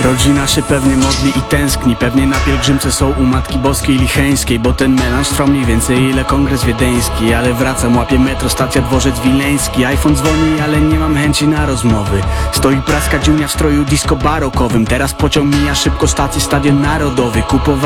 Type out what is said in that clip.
Rodzina się pewnie modli i tęskni, pewnie na pielgrzymce są u Matki Boskiej Licheńskiej, bo ten melanż trwa mniej więcej ile kongres wiedeński. Ale wracam, łapię metro, stacja Dworzec Wileński. iPhone dzwoni, ale nie mam chęci na rozmowy. Stoi praska dziunia w stroju disco barokowym. Teraz pociąg mija szybko stację, Stadion Narodowy. Kupowałem